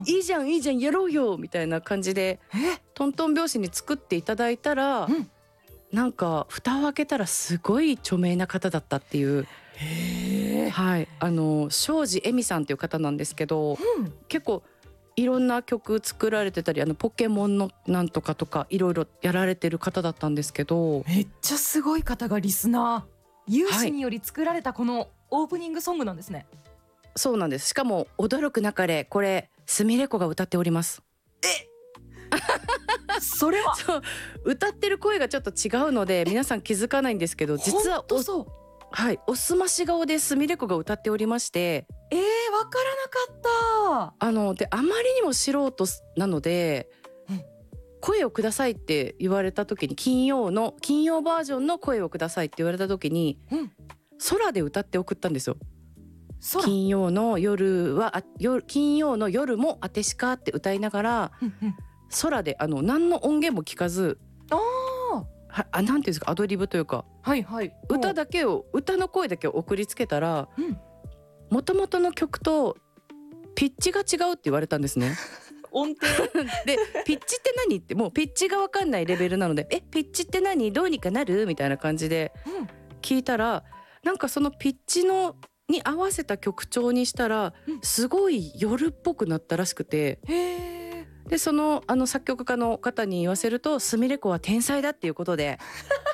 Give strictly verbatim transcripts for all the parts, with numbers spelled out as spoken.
いいじゃんいいじゃんやろうよみたいな感じでトントン拍子に作っていただいたら、うん、なんか蓋を開けたらすごい著名な方だったっていう。 へー、 はい、あの庄司恵美さんっていう方なんですけど、うん、結構いろんな曲作られてたり、あのポケモンのなんとかとかいろいろやられてる方だったんですけど、 めっちゃすごい方がリスナー有志により作られたこのオープニングソングなんですね。はい、 そうなんです。しかも驚くなかれこれすみれ子が歌っております。 えそれはそう、歌ってる声がちょっと違うので皆さん気づかないんですけど、実はおそう、 はい、おすまし顔ですみれ子が歌っておりまして、 えー、わからなかった。 あのであまりにも素人なので、うん、声をくださいって言われた時に、金曜の金曜バージョンの声をくださいって言われた時に、うん、空で歌って送ったんですよ。金曜の夜はあ夜金曜の夜もあてしかって歌いながら、うんうん、空であの何の音源も聞かず、あはあなんていうんですか、アドリブというか、 はいはい、 歌だけを歌の声だけを送りつけたら、もともとの曲とピッチが違うって言われたんですね。 音程でピッチって何って、もうピッチが分かんないレベルなので、えピッチって何どうにかなるみたいな感じで聞いたら、なんかそのピッチのに合わせた曲調にしたらすごい夜っぽくなったらしくて、へー、でそのあの作曲家の方に言わせると、すみれ子は天才だっていうことで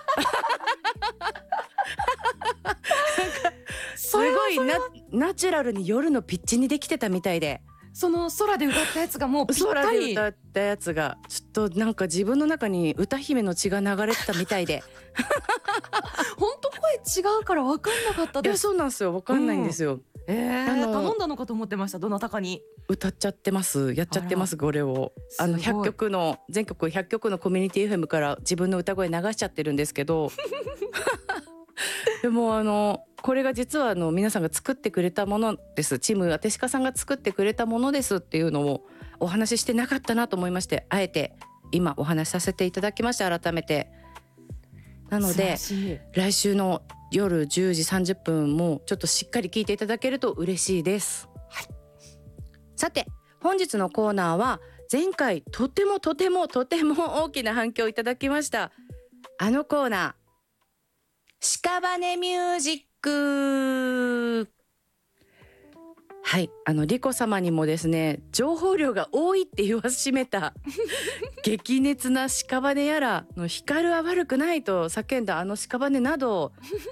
すごい ナ, ナチュラルに夜のピッチにできてたみたいで、 その空で歌ったやつがもうぴったり、 空で歌ったやつがちょっとなんか自分の中に歌姫の血が流れてたみたいで本当声違うから分かんなかったです。 いやそうなんですよ、分かんないんですよ、うん、 えー、頼んだのかと思ってました。どなたかに歌っちゃってます、やっちゃってます。これをあのひゃっきょくの全国ひゃっきょくのコミュニティ エフエム から自分の歌声流しちゃってるんですけどでもあのこれが実はあの皆さんが作ってくれたものです、チームあてしかさんが作ってくれたものですっていうのをお話ししてなかったなと思いまして、あえて今お話しさせていただきました。改めてなので来週の夜じゅうじさんじゅっぷんもちょっとしっかり聞いていただけると嬉しいです、はい、さて本日のコーナーは前回とてもとてもとても大きな反響をいただきましたあのコーナー、屍ミュージック。はい、あのリコ様にもですね、情報量が多いって言わしめた激熱な屍やらの光は悪くないと叫んだあの屍など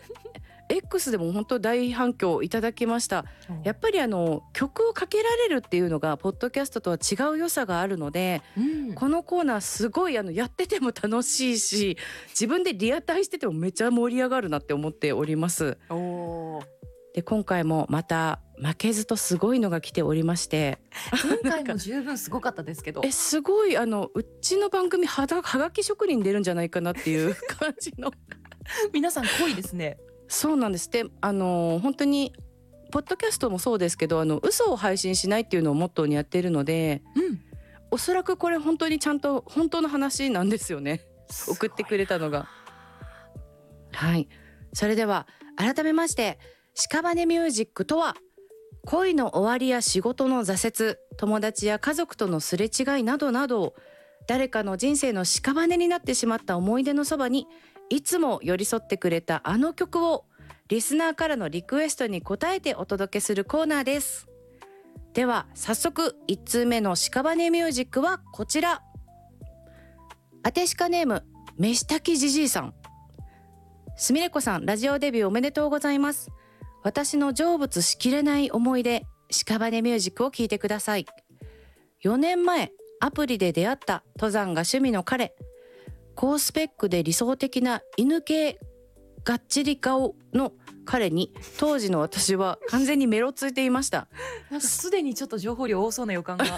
X でも本当大反響いただきました。やっぱりあの曲をかけられるっていうのがポッドキャストとは違う良さがあるので、うん、このコーナーすごいあのやってても楽しいし、自分でリアタイしててもめちゃ盛り上がるなって思っております。おで今回もまた負けずとすごいのが来ておりまして、 前回も十分すごかったですけどえすごいあのうちの番組はだはがき職人出るんじゃないかなっていう感じの皆さん濃いですね。 そうなんです。であの本当にポッドキャストもそうですけど、あの嘘を配信しないっていうのをモットーにやっているので、うん、おそらくこれ本当にちゃんと本当の話なんですよね、送ってくれたのが。はい、それでは改めまして、屍ミュージックとは恋の終わりや仕事の挫折、友達や家族とのすれ違いなどなど、誰かの人生の屍になってしまった思い出のそばにいつも寄り添ってくれたあの曲をリスナーからのリクエストに応えてお届けするコーナーです。では早速いち通目の屍ミュージックはこちら。あてしかネーム飯炊きじじいさん。すみれこさん、ラジオデビューおめでとうございます。私の成仏しきれない思い出、屍ミュージックを聞いてください。よねんまえアプリで出会った登山が趣味の彼、高スペックで理想的な犬系がっちり顔の彼に当時の私は完全にメロついていました。 なんかすでにちょっと情報量多そうな予感が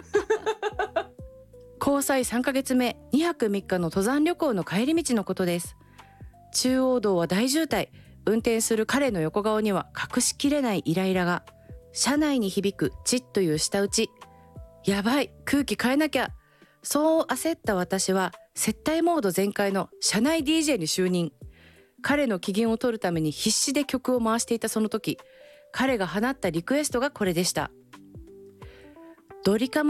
交際さんかげつめ、にはくみっかの登山旅行の帰り道のことです。中央道は大渋滞、運転する彼の横顔には隠しきれないイライラが、車内に響くチッという舌打ち、やばい空気変えなきゃ、そう焦った私は接待モード全開の車内 ディージェー に就任。彼の機嫌を取るために必死で曲を回していたその時、彼が放ったリクエストがこれでした。ドリカム